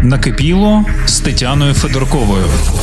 Накипіло з Тетяною Федорковою.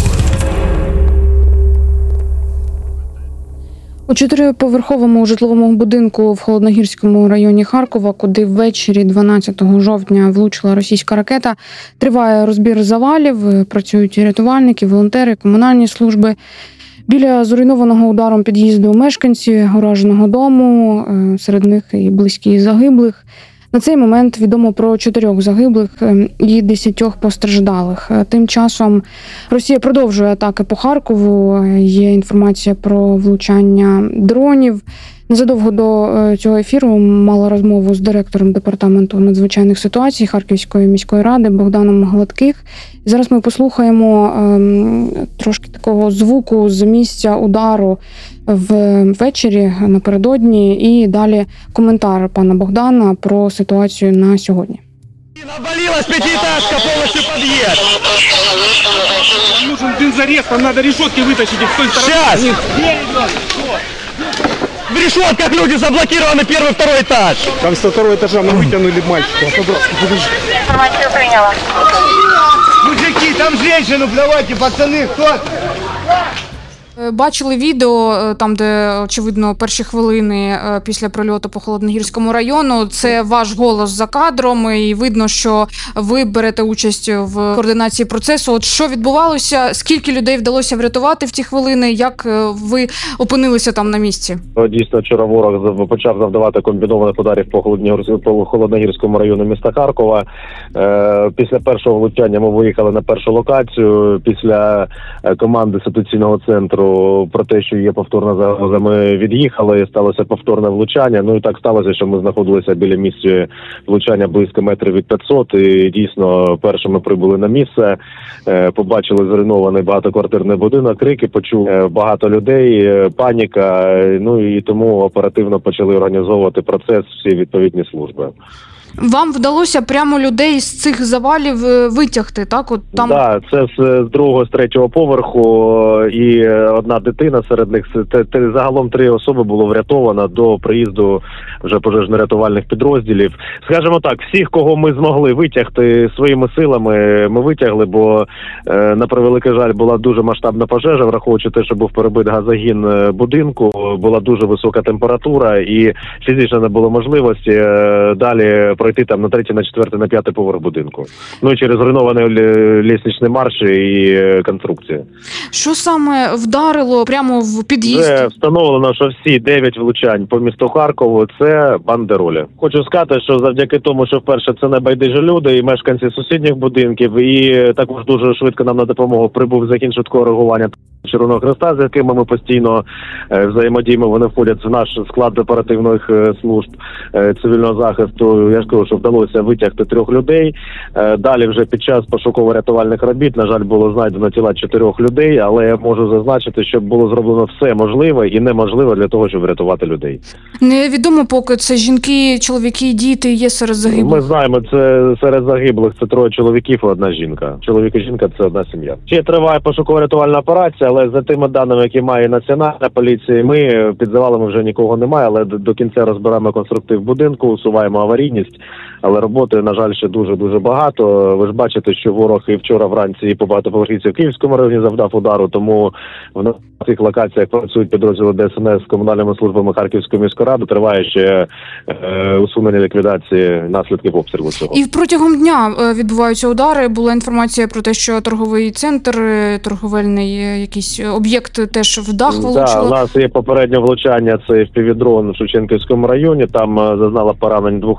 У 4-поверховому житловому будинку в Холодногірському районі Харкова, куди ввечері 12 жовтня влучила російська ракета, триває розбір завалів, працюють і рятувальники, волонтери, комунальні служби. Біля зруйнованого ударом під'їзду мешканці ураженого дому, серед них і близькі загиблих. На цей момент відомо про 4 загиблих і 10 постраждалих. Тим часом Росія продовжує атаки по Харкову. Є інформація про влучання дронів. Незадовго до цього ефіру мала розмову з директором департаменту надзвичайних ситуацій Харківської міської ради Богданом Гладких. Зараз ми послухаємо трошки такого звуку з місця удару ввечері напередодні і далі коментар пана Богдана про ситуацію на сьогодні. Обвалилась пятиэтажка, полностью подъезд. Нужен бензорез, там надо решетки вытащить их с той стороны. Сейчас! В решетках люди заблокированы, первый, второй этаж. Там со 2-го этажа мы вытянули мальчика. Информацию приняла. Мужики, там женщину, давайте, пацаны, кто? Бачили відео, там, де, очевидно, перші хвилини після прильоту по Холодногірському району. Це ваш голос за кадром, і видно, що ви берете участь в координації процесу. От що відбувалося? Скільки людей вдалося врятувати в ті хвилини? Як ви опинилися там на місці? Дійсно, вчора ворог почав завдавати комбінованих ударів по Холодногірському району міста Харкова. Після першого влучання ми виїхали на першу локацію. Після команди ситуаційного центру про те, що є повторна загроза, ми від'їхали, сталося повторне влучання. Ну і так сталося, що ми знаходилися біля місця влучання близько метрів від 500. І дійсно, першими прибули на місце, побачили зруйнований багатоквартирний будинок, крики, почули багато людей, паніка. Ну і тому оперативно почали організовувати процес всі відповідні служби. Вам вдалося прямо людей з цих завалів витягти, так? От там... Так, це з 2-го, з 3-го поверху і одна дитина серед них. Загалом 3 особи було врятовано до приїзду вже пожежно-рятувальних підрозділів. Скажімо так, всіх, кого ми змогли витягти своїми силами, ми витягли, бо, на превеликий жаль, була дуже масштабна пожежа, враховуючи те, що був перебит газогін будинку, була дуже висока температура і фізично не було можливості далі пройти там на 3-й, на 4-й, на 5-й поверх будинку. Ну і через зруйнований лісничний марш і конструкція. Що саме вдарило прямо в під'їзд? Вже встановлено, що всі 9 влучань по місту Харкову – це бандеролі. Хочу сказати, що завдяки тому, що вперше це небайдужі люди і мешканці сусідніх будинків, і також дуже швидко нам на допомогу прибув загін швидкого реагування Червоного Хреста, з якими ми постійно взаємодіємо. Вони входять в наш склад оперативних служб цивільного захисту. Я ж кажу, що вдалося витягти 3 людей. Далі вже під час пошуково-рятувальних робіт, на жаль, було знайдено тіла 4 людей, але я можу зазначити, що було зроблено все можливе і неможливе для того, щоб врятувати людей. Невідомо поки, це жінки, чоловіки, діти є серед загиблих? Ми знаємо, це серед загиблих це 3 чоловіків і 1 жінка. Чоловік і жінка – це одна сім'я. Ще триває пошуково-рятувальна операція, але за тими даними, які має Національна поліція, ми під завалами вже нікого немає, але до кінця розбираємо конструктив будинку, усуваємо аварійність, але роботи, на жаль, ще дуже-дуже багато. Ви ж бачите, що ворог і вчора вранці і по багатоповерхівці в Київському районі завдав удару, тому на цих локаціях працюють підрозділи ДСНС з комунальними службами Харківської міської ради, триває ще усунення ліквідації наслідків обстрілу цього. І протягом дня відбуваються удари, була інформація про те, що торговий центр, торговельний якийсь об'єкт теж в дах влучило. Так, у нас є попереднє влучання, це FPV-дрон в Шевченківському районі, там зазнала поранень 2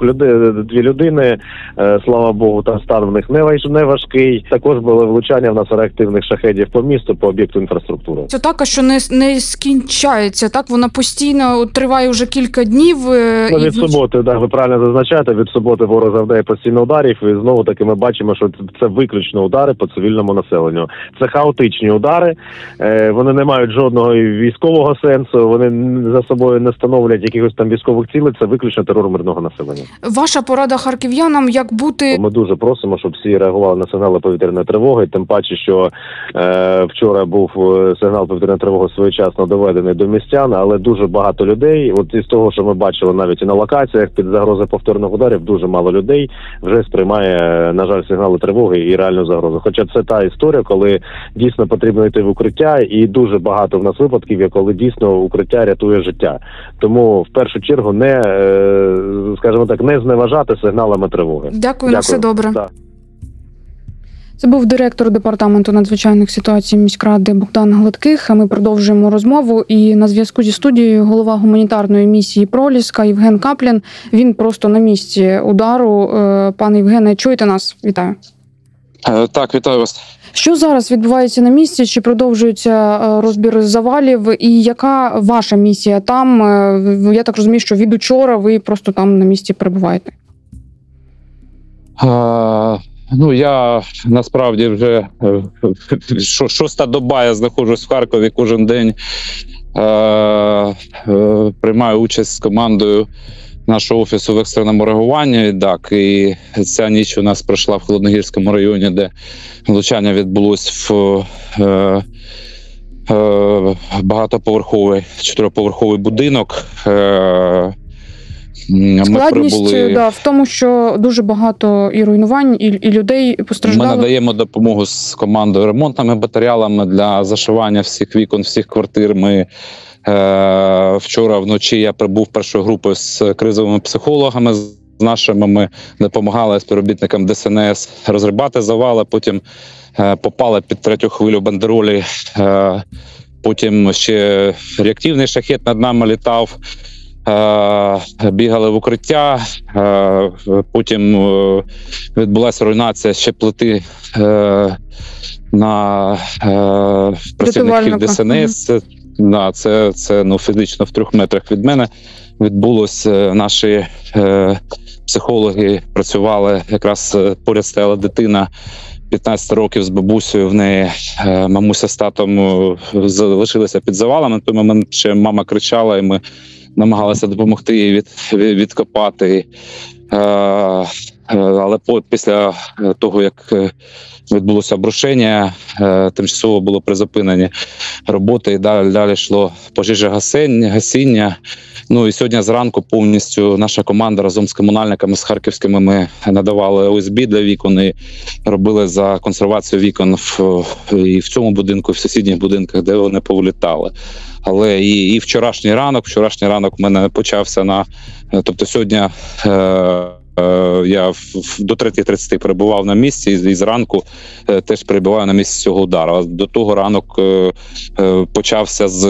людини, слава Богу, там стан в них не важкий. Також були влучання в нас реактивних шахедів по місту, по об'єкту інфраструктури. Це атака, що не скінчається, так? Вона постійно триває вже кілька днів. Ну, від суботи, так, ви правильно зазначаєте, від суботи ворог завдає постійно ударів, і знову таки ми бачимо, що це виключно удари по цивільному населенню. Це хаотичні удари, вони не мають жодного військового сенсу, вони за собою не становлять якихось там військових цілей, це виключно терор мирного населення. Ваша порада харків'янам, як бути? Ми дуже просимо, щоб всі реагували на сигнали повітряної тривоги, тим паче, що вчора був сигнал повітряної тривоги своєчасно доведений до містян, але дуже багато людей, от із того, що ми бачили навіть і на локаціях під загрозою повторних ударів, дуже мало людей вже сприймає, на жаль, сигнали тривоги і реальну загрозу. Хоча це та історія, коли дійсно потрібно йти в укриття, і дуже багато в нас випадків, коли дійсно укриття рятує життя. Тому в першу чергу не, скажімо так, не зневажати сигналами тривоги. Дякую. На все добре. Так. Це був директор департаменту надзвичайних ситуацій міськради Богдан Гладких. А ми продовжуємо розмову. І на зв'язку зі студією голова гуманітарної місії «Проліска» Євген Каплін. Він просто на місці удару. Пане Євгене, чуєте нас? Вітаю. Так, вітаю вас. Що зараз відбувається на місці? Чи продовжується розбір завалів? І яка ваша місія там? Я так розумію, що від учора ви просто там на місці перебуваєте. Я насправді вже шоста доба я знаходжусь в Харкові кожен день. Приймаю участь з командою нашого офісу в екстреному реагуванні. Так, і ця ніч у нас пройшла в Холодногірському районі, де влучання відбулось в багатоповерховий, 4-поверховий будинок. Складність в тому, що дуже багато і руйнувань, і людей постраждало. Ми надаємо допомогу з командою ремонтними матеріалами для зашивання всіх вікон, всіх квартир. Ми вчора вночі я прибув першою групою з кризовими психологами, з нашими. Ми допомагали співробітникам ДСНС розгрібати завали, потім попали під 3-ю хвилю бандеролі, потім ще реактивний шахет над нами літав. Бігали в укриття, потім відбулася руйнація ще плити на працівників ДСНС. Це фізично в 3 метрах від мене відбулося. Наші психологи працювали, якраз поряд стояла дитина 15 років з бабусею, в неї мамуся з татом залишилися під завалами. На той момент ще мама кричала, і ми намагалися допомогти їй відкопати. Але після того, як відбулося обрушення, тимчасово було призупинені роботи, і далі йшло пожежогасіння. І сьогодні зранку повністю наша команда разом з комунальниками, з харківськими, ми надавали ОСБ для вікон і робили за консервацію вікон і в цьому будинку, і в сусідніх будинках, де вони повилітали. Але і вчорашній ранок в мене почався тобто сьогодні я до 3:30 перебував на місці, і зранку теж перебуваю на місці цього удару. До того ранок почався з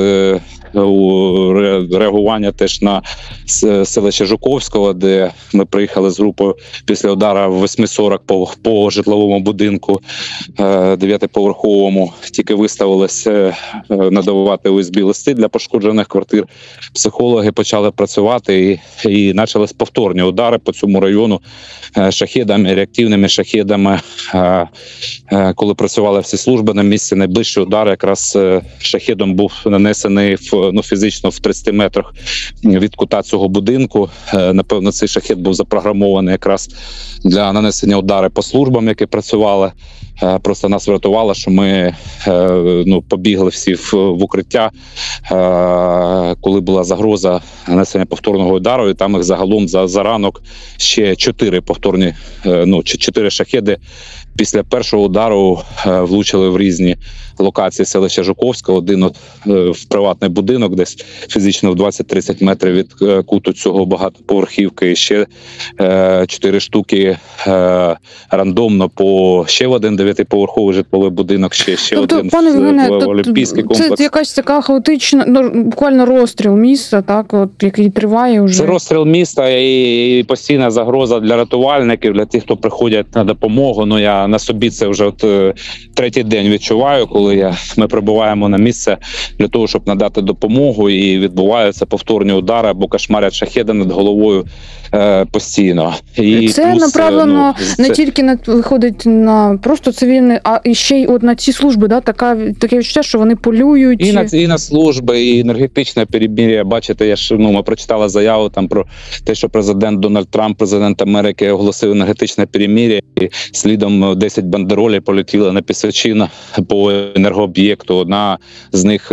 реагування теж на селище Жуковського, де ми приїхали з групою після удара в 8:40 по житловому будинку 9-поверховому. Тільки виставилися надавати ОСБ-листи для пошкоджених квартир. Психологи почали працювати і почались повторні удари по цьому району шахедами, реактивними шахедами. Коли працювали всі служби на місці, найближчий удар якраз шахедом був нанесений фізично в 30 метрах від кута цього будинку. Напевно, цей шахед був запрограмований якраз для нанесення удару по службам, які працювали. Просто нас врятувало, що ми побігли всі в укриття, коли була загроза нанесення повторного удару, і там їх загалом за ранок ще 4 повторні, 4 шахеди після першого удару влучили в різні локації селища Жуковського. Один в приватний будинок, десь фізично в 20-30 метрів від куту цього багатоповерхівки. І ще 4 штуки рандомно по ще один 9-поверховий житловий будинок, ще один в Олімпійський комплекс. Це якась така хаотична, буквально розстріл міста, так, який триває вже. Це розстріл міста і постійна загроза для рятувальників, для тих, хто приходять на допомогу. Я на собі це вже 3-й день відчуваю, коли ми прибуваємо на місце для того, щоб надати допомогу, і відбуваються повторні удари або кошмарять шахеди над головою постійно. І це плюс, направлено не тільки виходить на просто цивільне, а і ще й на ці служби, да? Таке відчуття, що вони полюють. І на служби, і енергетичне перебір'я. Бачите, ми прочитали заяву там про те, що президент Дональд Трамп, президент президент Америки оголосив енергетичне перемир'я, і слідом 10 бандеролей полетіли на Пісочину по енергооб'єкту. Одна з них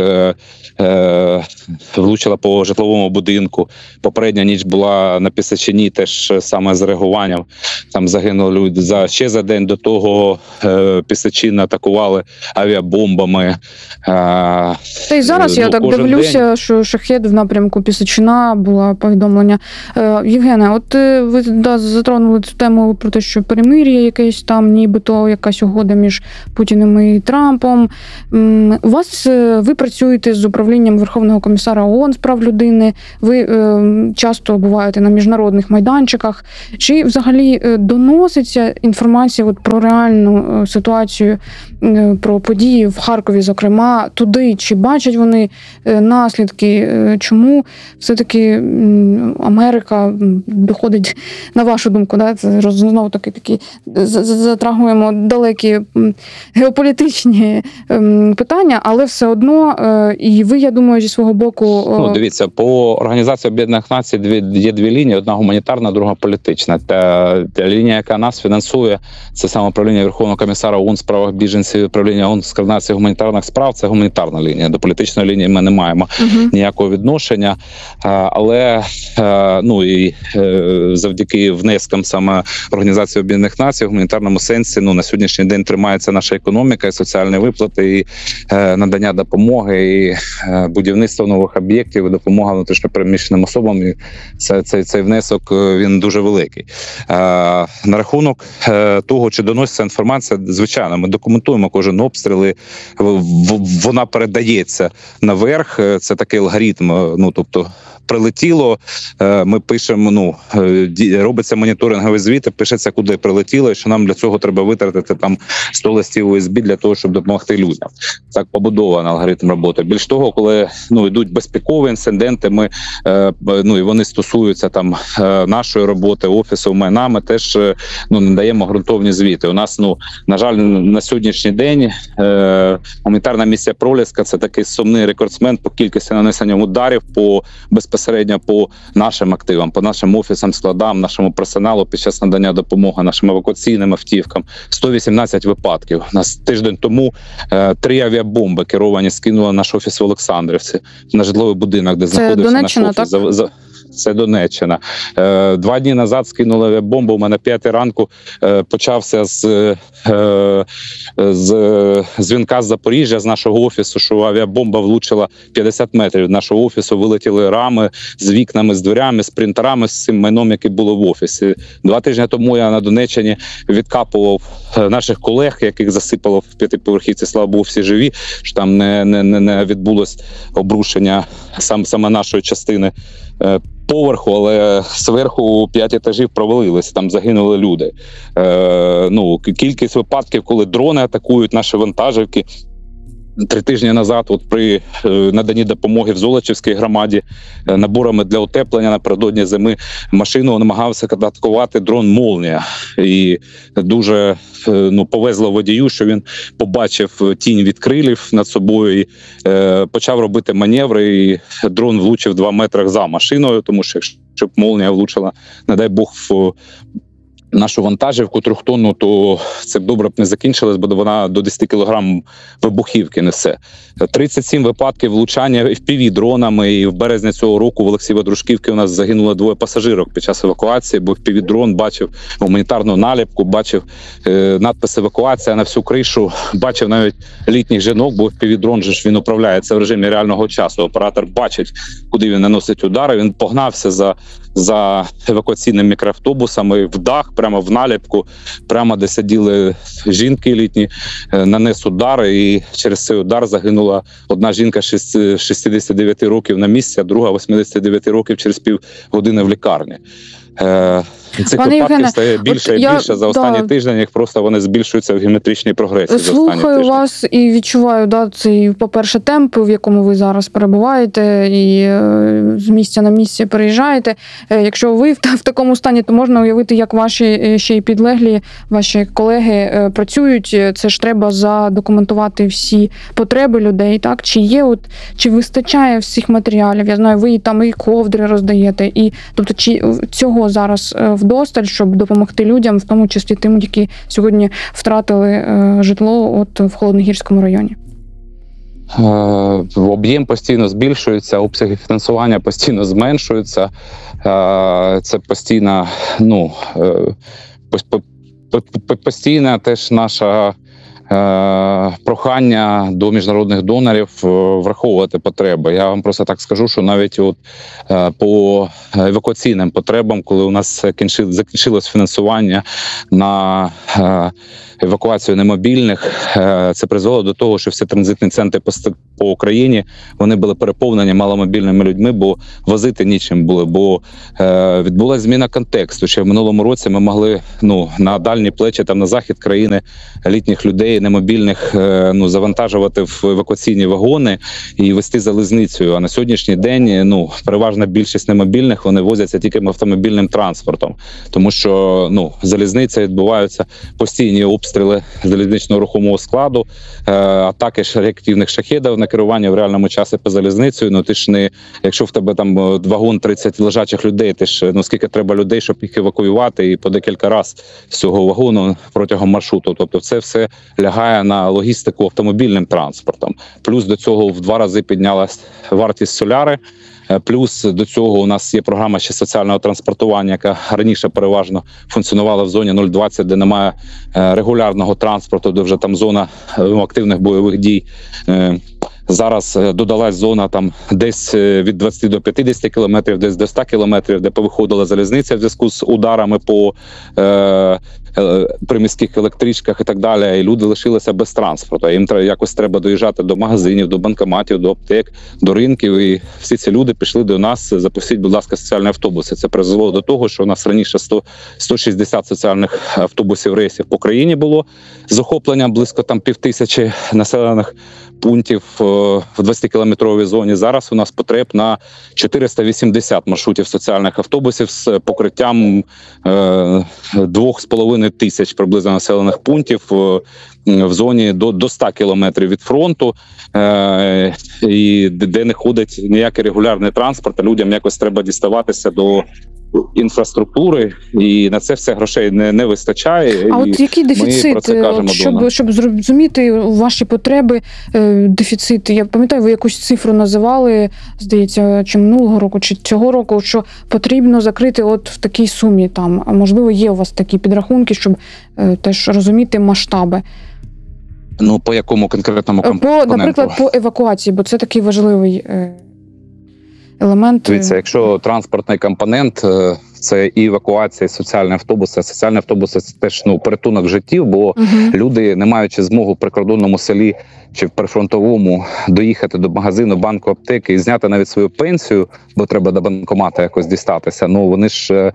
влучила по житловому будинку. Попередня ніч була на Пісочині, теж саме з реагуванням. Там загинули люди. Ще за день до того Пісочину атакували авіабомбами. Та й зараз я так дивлюся, що шахед в напрямку Пісочина було повідомлення. Євгене, от ви затронули цю тему про те, що перемир'я якесь там, нібито якась угода між Путіним і Трампом. Ви працюєте з управлінням Верховного комісара ООН з прав людини, ви часто буваєте на міжнародних майданчиках. Чи взагалі доноситься інформація от про реальну ситуацію, про події в Харкові, зокрема, туди? Чи бачать вони наслідки? Чому все-таки Америка доходить, на вашу думку, да, це знову таки затрагуємо далекі геополітичні питання, але все одно, і ви, я думаю, зі свого боку... Ну, дивіться, по Організації Об'єднаних Націй є дві лінії, одна гуманітарна, друга політична. Та лінія, яка нас фінансує, це саме управління Верховного комісара ООН з прав біженців, управління ООН з координації гуманітарних справ, це гуманітарна лінія. До політичної лінії ми не маємо ніякого відношення, але завдяки внескам саме Організації Об'єднаних Націй в гуманітарному сенсі на сьогоднішній день тримається наша економіка, і соціальні виплати, і надання допомоги, і будівництво нових об'єктів, і допомога внутрішньопереміщеним особам. І цей внесок, він дуже великий. На рахунок того, чи доноситься інформація, звичайно, ми документуємо кожен обстріл, вона передається наверх, це такий алгоритм, тобто прилетіло, ми пишемо, робиться моніторинговий звіт, пишеться, куди прилетіло, і що нам для цього треба витратити там 100 листів USB для того, щоб допомогти людям. Так побудований алгоритм роботи. Більш того, коли йдуть безпекові інциденти, ми і вони стосуються там нашої роботи, офісу, нами теж надаємо ґрунтовні звіти. У нас, на жаль, на сьогоднішній день гуманітарна місія Проліска – це такий сумний рекордсмен по кількості нанесення ударів безпосередньо по нашим активам, по нашим офісам, складам, нашому персоналу під час надання допомоги, нашим евакуаційним автівкам. 118 випадків. У нас тиждень тому 3 авіабомби керовані скинули наш офіс в Олександрівці, на житловий будинок, де знаходився наш офіс. Це Донеччина. 2 дні назад скинули авіабомбу. У мене 5 ранку почався з дзвінка з Запоріжжя, з нашого офісу, що авіабомба влучила 50 метрів від нашого офісу. Вилетіли рами з вікнами, з дверями, з принтерами, з цим майном, яке було в офісі. 2 тижні тому я на Донеччині відкапував наших колег, яких засипало в 5-поверхівці. Слава Богу, всі живі, що там не відбулось обрушення саме нашої частини поверху, але зверху 5 етажів провалилися, там загинули люди. Кількість випадків, коли дрони атакують наші вантажівки. 3 тижні назад, при наданні допомоги в Золочівській громаді наборами для утеплення напередодні зими, машину намагався атакувати дрон «Молнія». І дуже повезло водію, що він побачив тінь від крилів над собою і почав робити маневри, і дрон влучив 2 метри за машиною, тому що якщо б «Молнія» влучила, не дай Бог, в нашу вантажівку 3-тонну, то це б добре б не закінчилось, бо вона до 10 кілограм вибухівки несе. 37 випадків влучання FPV-дронами, і в березні цього року в Олексієво-Дружківці у нас загинуло 2 пасажирок під час евакуації, бо FPV-дрон бачив гуманітарну наліпку, бачив надпис «Евакуація» на всю кришу, бачив навіть літніх жінок, бо FPV-дрон же ж він управляється в режимі реального часу. Оператор бачить, куди він наносить удари, він погнався за евакуаційним мікроавтобусами в дах, прямо в наліпку, прямо де сиділи жінки літні, нанес удар, і через цей удар загинула одна жінка 69 років на місці, а друга 89 років через півгодини в лікарні. Цих випадків стає більше і більше. За останні тиждень їх просто вони збільшуються в геометричній прогресії. Слухаю вас і відчуваю цей, по-перше, темп, в якому ви зараз перебуваєте, і з місця на місце переїжджаєте. Якщо ви в такому стані, то можна уявити, як ваші ще й підлеглі, ваші колеги працюють. Це ж треба задокументувати всі потреби людей, так? Чи вистачає всіх матеріалів? Я знаю, ви там і ковдри роздаєте, тобто чи цього зараз вдосталь, щоб допомогти людям, в тому числі тим, які сьогодні втратили житло от в Холодногірському районі? Об'єм постійно збільшується, обсяги фінансування постійно зменшуються. Це постійна, постійна теж наша прохання до міжнародних донорів враховувати потреби. Я вам просто так скажу, що навіть по евакуаційним потребам, коли у нас закінчилось фінансування на евакуацію немобільних, це призвело до того, що всі транзитні центри по Україні, вони були переповнені маломобільними людьми, бо возити нічим було, бо відбулася зміна контексту. Ще в минулому році ми могли на дальні плечі, там на захід країни, літніх людей немобільних завантажувати в евакуаційні вагони і вести залізницею. А на сьогоднішній день переважна більшість немобільних вони возяться тільки автомобільним транспортом, тому що залізниця, відбуваються постійні обстріли залізничного рухомого складу, атаки реактивних шахедів на керування в реальному часі по залізницею. Ти ж не, якщо в тебе там вагон 30 лежачих людей, ти ж скільки треба людей, щоб їх евакуювати, і по декілька разів з цього вагону протягом маршруту. Тобто це все лягає на логістику автомобільним транспортом. Плюс до цього в 2 рази піднялась вартість соляри. Плюс до цього у нас є програма ще соціального транспортування, яка раніше переважно функціонувала в зоні 020, де немає регулярного транспорту, де вже там зона активних бойових дій. Зараз додалась зона там десь від 20 до 50 кілометрів, десь до 100 кілометрів, де повиходила залізниця в зв'язку з ударами по приміських електричках і так далі, і люди лишилися без транспорту. Їм якось треба доїжджати до магазинів, до банкоматів, до аптек, до ринків, і всі ці люди пішли до нас: запустіть, будь ласка, соціальні автобуси. Це призвело до того, що у нас раніше 160 соціальних автобусів рейсів по країні було з охопленням близько там 5000 населених пунктів в 20-кілометровій зоні. Зараз у нас потреб на 480 маршрутів соціальних автобусів з покриттям 2,5 тисяч приблизно населених пунктів в зоні до 100 кілометрів від фронту, і де не ходить ніякий регулярний транспорт, а людям якось треба діставатися до інфраструктури, і на це все грошей не вистачає. А от який дефіцит, щоб зрозуміти ваші потреби, дефіцит? Я пам'ятаю, ви якусь цифру називали, здається, чи минулого року, чи цього року, що потрібно закрити от в такій сумі там. А можливо, є у вас такі підрахунки, щоб теж розуміти масштаби? По якому конкретному компоненту? Наприклад, по евакуації, бо це такий важливий елемент. Дивіться, якщо транспортний компонент, це і евакуація, і соціальні автобуси. Соціальні автобуси – це теж порятунок життів, бо люди, не маючи змогу в прикордонному селі чи в прифронтовому доїхати до магазину, банку, аптеки і зняти навіть свою пенсію, бо треба до банкомата якось дістатися, вони ж...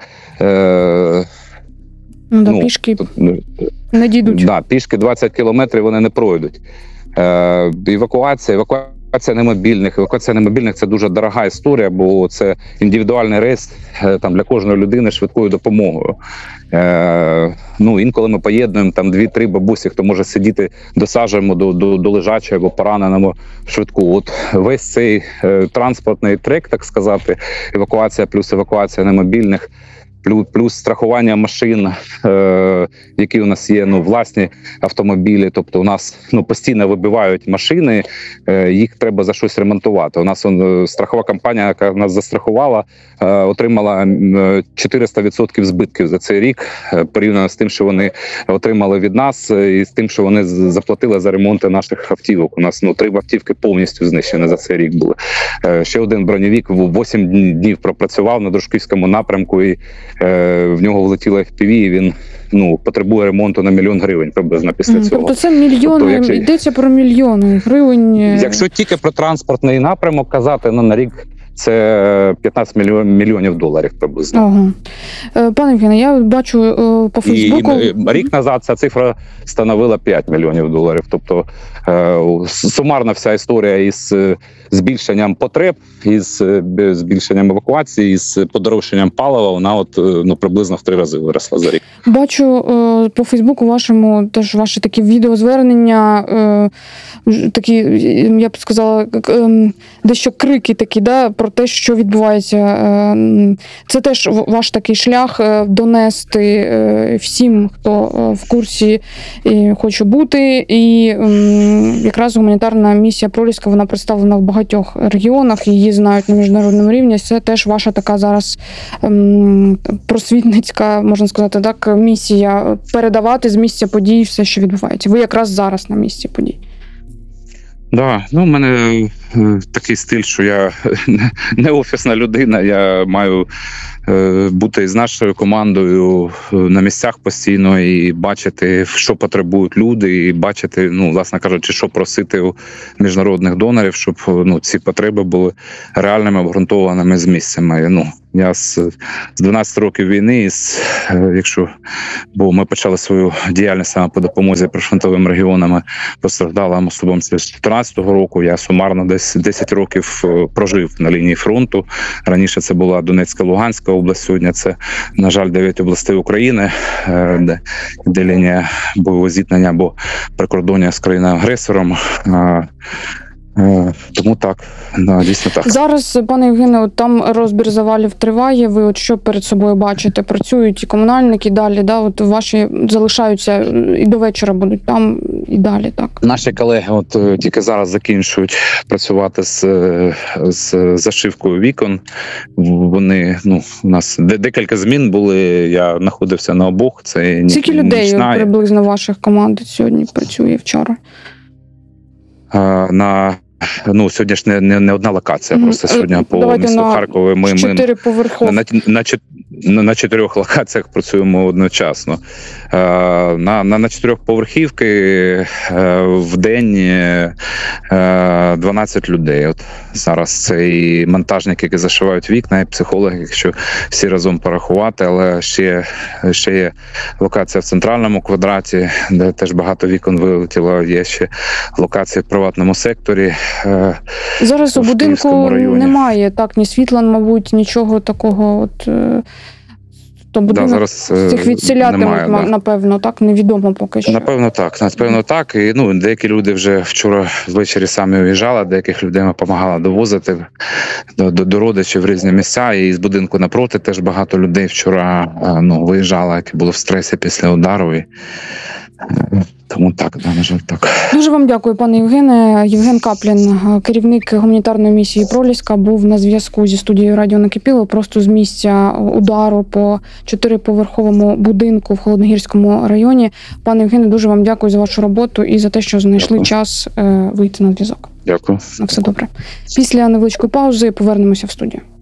пішки не дійдуть. Пішки 20 кілометрів вони не пройдуть. Евакуація немобільних. Евакуація немобільних – це дуже дорога історія, бо це індивідуальний рейс там для кожної людини швидкою допомогою. Інколи ми поєднуємо там 2-3 бабусі, хто може сидіти, досаджуємо до лежачого або пораненого швидку. От весь цей транспортний трек, так сказати, евакуація плюс евакуація немобільних, плюс страхування машин, які у нас є, власні автомобілі. Тобто у нас постійно вибивають машини, їх треба за щось ремонтувати. У нас страхова компанія, яка нас застрахувала, отримала 400% збитків за цей рік, порівняно з тим, що вони отримали від нас, і з тим, що вони заплатили за ремонти наших автівок. У нас 3 автівки повністю знищені за цей рік були. Ще один броньовик 8 днів пропрацював на Дружківському напрямку, і в нього влетіло FPV, і він потребує ремонту на 1 мільйон гривень приблизно після цього. Тобто це мільйони, йдеться про мільйони гривень. Якщо тільки про транспортний напрямок казати, на рік це 15 мільйонів доларів приблизно. Ага. Пане Євгене, я бачу по Фейсбуку... І рік назад ця цифра становила 5 мільйонів доларів. Тобто сумарна вся історія із збільшенням потреб, із збільшенням евакуації, із подорожчанням палива, вона приблизно в 3 рази виросла за рік. Бачу по Фейсбуку вашому теж ваші такі відеозвернення, такі, я б сказала, дещо крики такі, про про те, що відбувається. Це теж ваш такий шлях донести всім, хто в курсі хоче бути. І якраз гуманітарна місія «Проліска», вона представлена в багатьох регіонах, її знають на міжнародному рівні. Це теж ваша така зараз просвітницька, можна сказати, так, місія передавати з місця подій все, що відбувається. Ви якраз зараз на місці подій. Да, ну, в мене такий стиль, що я не офісна людина, я маю бути з нашою командою на місцях постійно і бачити, що потребують люди, і бачити, ну, власне кажучи, що просити у міжнародних донорів, щоб, ну, ці потреби були реальними, обґрунтованими з місцями. Ну, я з 12 років війни, бо ми почали свою діяльність саме по допомозі прифронтовим регіонам постраждалим особам з 2014 року. Я сумарно десь 10 років прожив на лінії фронту. Раніше це була Донецька, Луганська область, сьогодні це, на жаль, 9 областей України, де лінія бойового зіткнення або прикордоння з країною-агресором. Тому так, да, дійсно так. Зараз, пане Євгене, от там розбір завалів триває. Ви от що перед собою бачите? Працюють і комунальники далі, да? От ваші залишаються і до вечора будуть там і далі, так? Наші колеги от тільки зараз закінчують працювати з зашивкою вікон. Вони, ну, у нас декілька змін були, я знаходився на обох. Це скільки людей приблизно ваших команд сьогодні працює вчора? Ну, сьогодні ж не одна локація, просто сьогодні по місту Харкові ми 4 поверховки. На 4 локаціях працюємо одночасно. На 4 поверхівки в день 12 людей. От зараз це і монтажники, які зашивають вікна, і психологи, якщо всі разом порахувати, але ще є локація в центральному квадраті, де теж багато вікон вилетіло, є ще локації в приватному секторі. Зараз у будинку немає, так, ні світла, мабуть, нічого такого, от, то будинок зараз цих відселятимуть, напевно, так, невідомо поки що. Напевно так, і, ну, деякі люди вже вчора ввечері самі уїжджали, деяких людей ми допомагали довозити до родичів в різні місця, і з будинку напроти теж багато людей вчора, ну, виїжджало, які були в стресі після удару, і тому так, на жаль, так. Дуже вам дякую, пане Євгене. Євген Каплін, керівник гуманітарної місії «Проліска», був на зв'язку зі студією «Радіо Накипіло» просто з місця удару по 4-поверховому будинку в Холодногірському районі. Пане Євгене, дуже вам дякую за вашу роботу і за те, що знайшли час вийти на зв'язок. Дякую. На все добре. Після невеличкої паузи повернемося в студію.